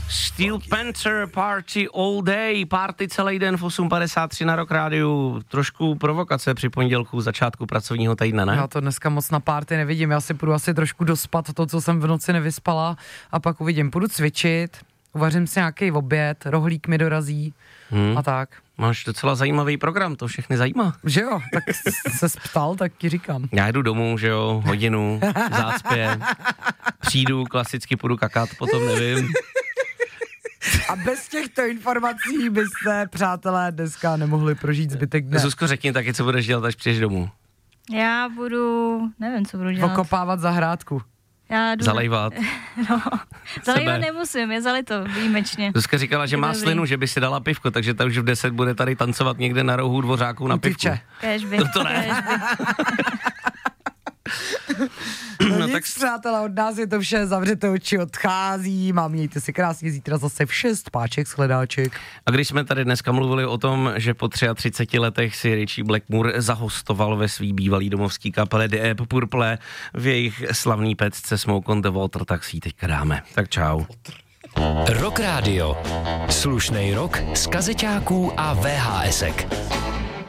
Steel Panther Party all day, party celý den v 8.53 na Rock Rádiu. Trošku provokace při pondělku, začátku pracovního týdne, ne? Já to dneska moc na party nevidím, já si půjdu asi trošku dospat to, co jsem v noci nevyspala a pak uvidím, půjdu cvičit, uvařím si nějaký oběd, rohlík mi dorazí a tak. Máš docela zajímavý program, to všechny zajímá. Že jo, tak se ptal, tak ti říkám. Já jdu domů, že jo, hodinu, zácpě, přijdu, klasicky půjdu kakat, potom nevím. A bez těchto informací byste, přátelé, dneska nemohli prožít zbytek dne. Zuzko, řekni taky, co budeš dělat, až přijdeš domů. Já nevím, co budu dělat. Okopávat zahrádku. Já jdu... Zalejvat. No, zalejvat nemusím, je zalito výjimečně. Zuzka říkala, že má slinu, že by si dala pivko, takže ta už v 10 bude tady tancovat někde na rohu Dvořáků na pivku. Kéžby. To ne. No nic, tak... přátelé, od nás je to vše, zavřete oči, odchází, mějte si krásně, zítra zase v 6, páček, shledáček. A když jsme tady dneska mluvili o tom, že po 33 letech si Richie Blackmore zahostoval ve svý bývalý domovský kapele The Deep Purple v jejich slavný pecce Smoke on the Water, tak si ji teďka dáme. Tak čau. Rock Radio. Slušnej rock z kazeťáků a VHSek.